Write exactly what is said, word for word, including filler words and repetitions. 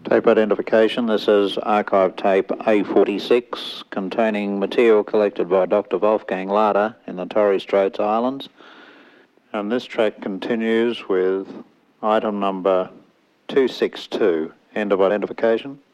Tape identification. This is archive tape A forty-six containing material collected by Doctor Wolfgang Lader in the Torres Straits Islands. And this track continues with item number two six two. End of identification.